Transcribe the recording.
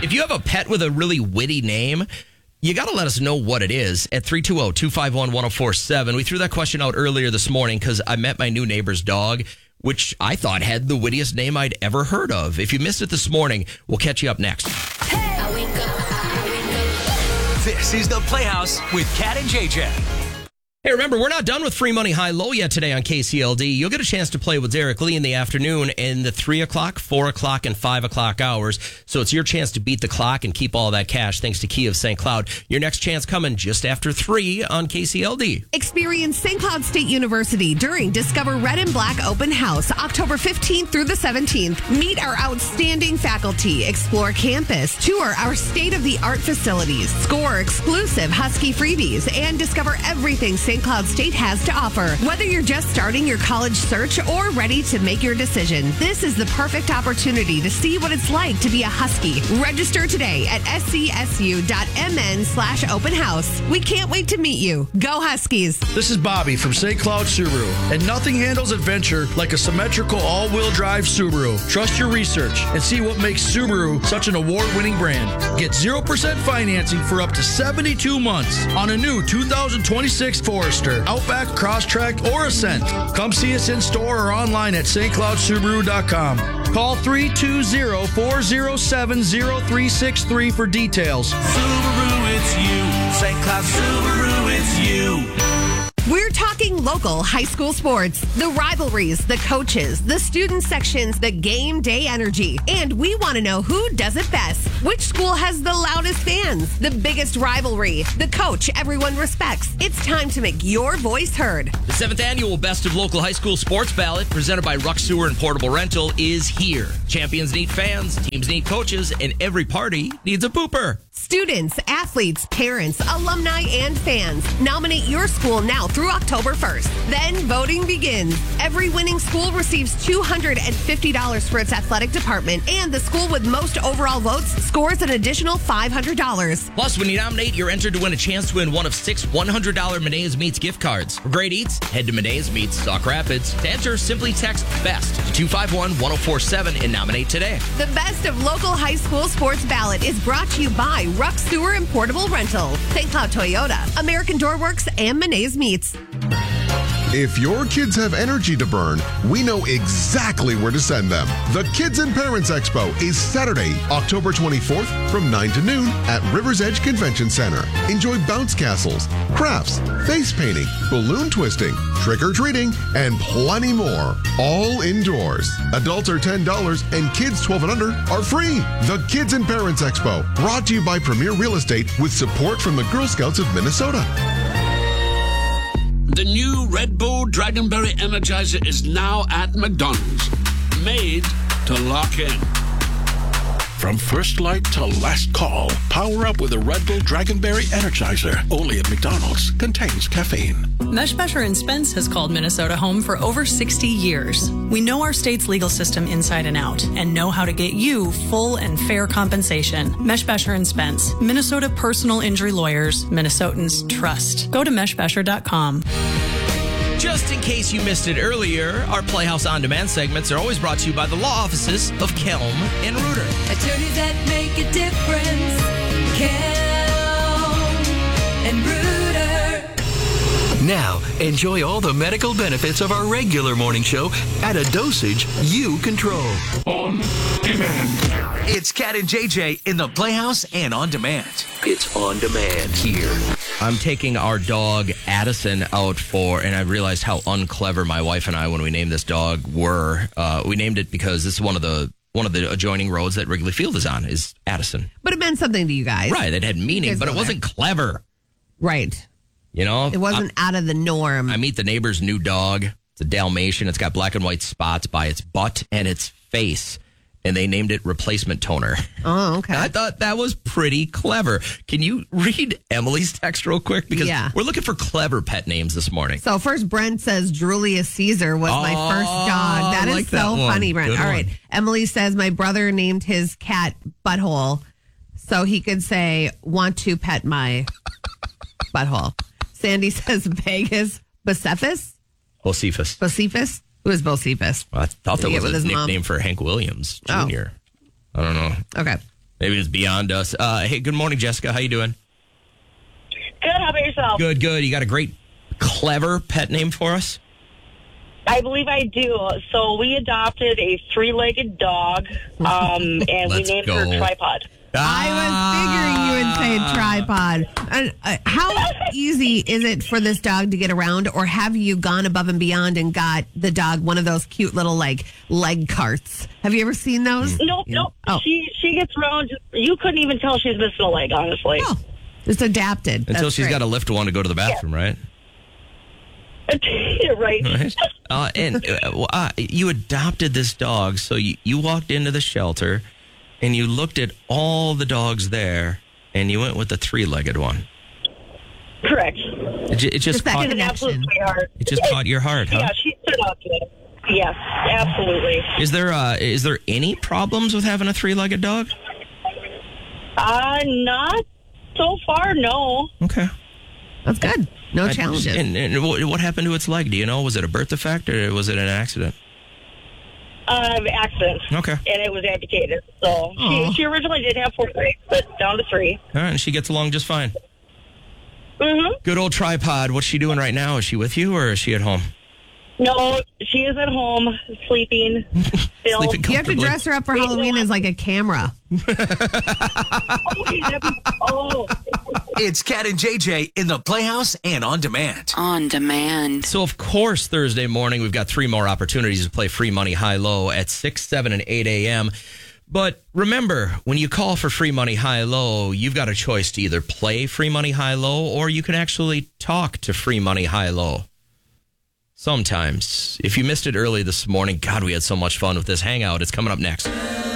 If you have a pet with a really witty name, you got to let us know what it is at 320-251-1047. We threw that question out earlier this morning because I met my new neighbor's dog, which I thought had the wittiest name I'd ever heard of. If you missed it this morning, we'll catch you up next. Hey. This is The Playhouse with Kat and JJ. Hey, remember, we're not done with Free Money High Low yet today on KCLD. You'll get a chance to play with Derek Lee in the afternoon in the 3 o'clock, 4 o'clock, and 5 o'clock hours. So it's your chance to beat the clock and keep all that cash thanks to Kia of St. Cloud. Your next chance coming just after 3 on KCLD. Experience St. Cloud State University during Discover Red and Black Open House, October 15th through the 17th. Meet our outstanding faculty, explore campus, tour our state-of-the-art facilities, score exclusive Husky freebies, and discover everything St. Cloud State has to offer. Whether you're just starting your college search or ready to make your decision, this is the perfect opportunity to see what it's like to be a Husky. Register today at scsu.mn/open house. We can't wait to meet you. Go Huskies. This is Bobby from St. Cloud Subaru, and nothing handles adventure like a symmetrical all-wheel drive Subaru. Trust your research and see what makes Subaru such an award-winning brand. Get 0% financing for up to 72 months on a new 2026 Forester, Outback, Crosstrek, or Ascent. Come see us in store or online at stcloudsubaru.com. Call 320-407-0363 for details. Subaru, it's you. St. Cloud Subaru, it's you. We're talking local high school sports, the rivalries, the coaches, the student sections, the game day energy. And we want to know who does it best. Which school has the loudest fans, the biggest rivalry, the coach everyone respects. It's time to make your voice heard. The 7th annual Best of Local High School Sports Ballot, presented by Ruck Sewer and Portable Rental, is here. Champions need fans, teams need coaches, and every party needs a pooper. Students, athletes, parents, alumni, and fans. Nominate your school now through October 1st. Then voting begins. Every winning school receives $250 for its athletic department, and the school with most overall votes scores an additional $500. Plus, when you nominate, you're entered to win a chance to win one of 6 $100 Menae's Meats gift cards. For great eats, head to Menae's Meats, Sauk Rapids. To enter, simply text BEST to 251-1047 and nominate today. The Best of Local High School Sports Ballot is brought to you by Ruck Sewer and Portable Rental, St. Cloud Toyota, American Doorworks, and Menae's Meats. If your kids have energy to burn, we know exactly where to send them. The Kids and Parents Expo is Saturday, October 24th from 9 to noon at River's Edge Convention Center. Enjoy bounce castles, crafts, face painting, balloon twisting, trick-or-treating, and plenty more. All indoors. Adults are $10 and kids 12 and under are free. The Kids and Parents Expo, brought to you by Premier Real Estate with support from the Girl Scouts of Minnesota. The new Red Bull Dragonberry Energizer is now at McDonald's. Made to lock in. From first light to last call, power up with a Red Bull Dragonberry Energizer. Only at McDonald's. Contains caffeine. Meshbesher and Spence has called Minnesota home for over 60 years. We know our state's legal system inside and out and know how to get you full and fair compensation. Meshbesher and Spence, Minnesota personal injury lawyers, Minnesotans trust. Go to meshbesher.com. Just in case you missed it earlier, our Playhouse On Demand segments are always brought to you by the law offices of Kelm and Reuter. Attorneys that make a difference. Kelm and Reuter. Now, enjoy all the medical benefits of our regular morning show at a dosage you control. On demand. It's Kat and JJ in the Playhouse and On Demand. It's on demand here. I'm taking our dog Addison out for, and I realized how unclever my wife and I, when we named this dog, were. We named it because this is one of the adjoining roads that Wrigley Field is on, is Addison. But it meant something to you guys. Right, it had meaning, but it wasn't clever. Right. You know? It wasn't out of the norm. I meet the neighbor's new dog. It's a Dalmatian. It's got black and white spots by its butt and its face. And they named it Replacement Toner. Oh, okay. I thought that was pretty clever. Can you read Emily's text real quick? Because we're looking for clever pet names this morning. So first, Brent says Julius Caesar was my first dog. That is so funny, Brent. All right. Emily says my brother named his cat Butthole so he could say, want to pet my butthole. Sandy says Vegas Bocephus. Bocephus. Who is Bocephus? Well, I thought that was a nickname for Hank Williams Jr. I don't know. Okay. Maybe it's beyond us. Hey, good morning, Jessica. How you doing? Good. How about yourself? Good. You got a great, clever pet name for us? I believe I do. So we adopted a 3-legged dog, and we named her Tripod. I was figuring you would say tripod. And how easy is it for this dog to get around, or have you gone above and beyond and got the dog one of those cute little like leg carts? Have you ever seen those? Nope. Oh. She gets around. You couldn't even tell she's missing a leg, honestly. Oh, it's adapted. Until she's got to lift one to go to the bathroom, right? Right. And you adopted this dog, so you walked into the shelter and you looked at all the dogs there and you went with the 3-legged one. Correct. It just caught, an absolute sweetheart. It just caught your heart, huh? Yeah, she stood out to it. Yes, absolutely. Is there any problems with having a 3-legged dog? Not so far, no. Okay. That's good. No challenges. And what happened to its leg? Do you know? Was it a birth defect or was it an accident? Accident. Okay. And it was amputated. So she originally did have 4 legs, but down to 3. All right, and she gets along just fine. Mm-hmm. Good old Tripod. What's she doing right now? Is she with you or is she at home? No, she is at home sleeping. Still. Sleeping you have to dress her up for Halloween as like a camera. It's Cat and JJ in the Playhouse and on demand. On demand. So, of course, Thursday morning, we've got 3 more opportunities to play Free Money High-Low at 6, 7, and 8 a.m. But remember, when you call for Free Money High-Low, you've got a choice to either play Free Money High-Low or you can actually talk to Free Money High-Low. Sometimes. If you missed it early this morning, God, we had so much fun with this hangout. It's coming up next.